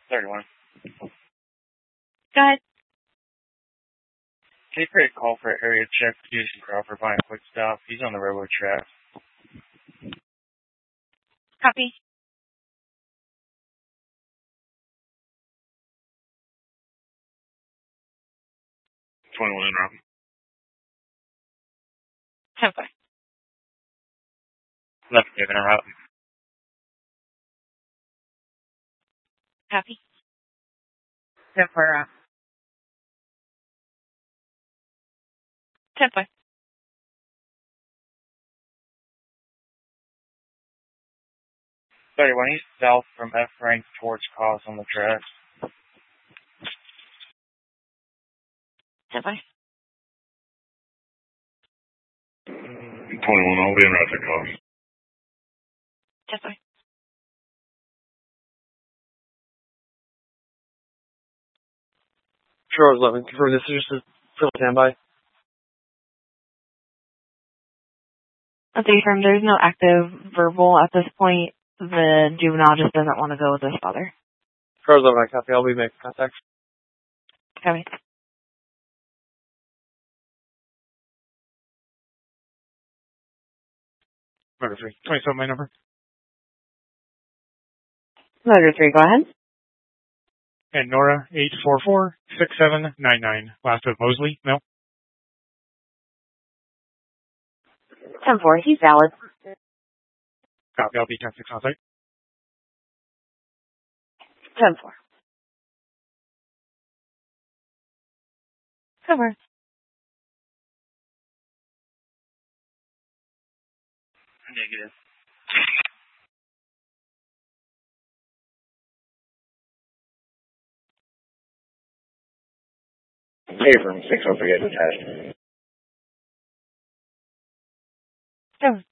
31. Go ahead. Can you create a call for area check to Houston Crawford by a quick stop? He's on the railroad track. Copy. In route. 10-4. Left given a route. Copy. 10-4 route. 10-4. When he's south from F rank towards Cause on the tracks. 10-4. 21, I'll be in route to Cause. 10-4. Charles 11, confirm this is just a standby. Okay, firm, there's no active verbal at this point. The juvenile just doesn't want to go with his father. Charles 11, I copy. I'll be making contact. Copy. Murder 3. 27, my number. Motor 3, go ahead. And Nora 844-6799. Last of Mosley, no? 10-4, he's valid. Copy, I'll be 10-6 on site. 10-4. Cover. Negative. Hey, from 6 don't forget the test. Cover.